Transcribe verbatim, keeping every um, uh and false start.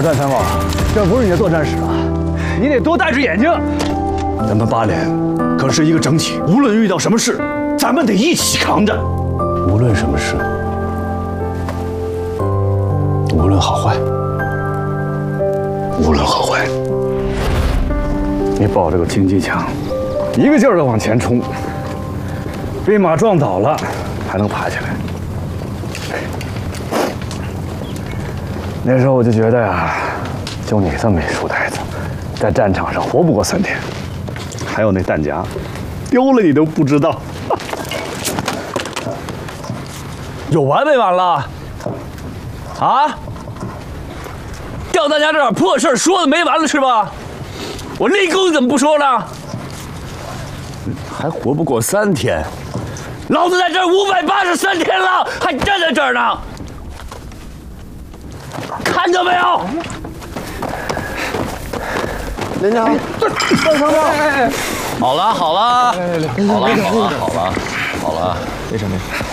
段参谋，这不是你的作战室啊，你得多戴只眼睛。咱们八连可是一个整体，无论遇到什么事，咱们得一起扛着。无论什么事，无论好坏，无论好坏，你抱着个轻机枪，一个劲儿的往前冲，被马撞倒了还能爬起来。那时候我就觉得呀，就你这么一书呆子，在战场上活不过三天。还有那弹夹，丢了你都不知道。 有完没完了？啊？掉弹夹这点破事说的没完了是吧？我立功你怎么不说呢？还活不过三天，老子在这儿五百八十三天了，还站在这儿呢。看到没有？ 连长，段参谋， 好了好了，好了好了好了好了， 没事没事。